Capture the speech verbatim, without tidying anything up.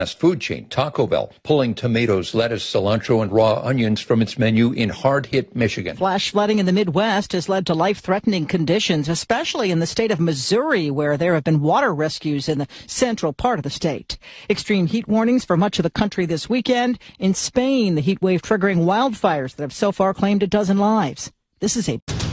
Fast food chain Taco Bell pulling tomatoes, lettuce, cilantro, and raw onions from its menu in hard-hit Michigan. Flash flooding in the Midwest has led to life-threatening conditions, especially in the state of Missouri, where there have been water rescues in the central part of the state. Extreme heat warnings for much of the country this weekend. In Spain, the heat wave triggering wildfires that have so far claimed a dozen lives. This is a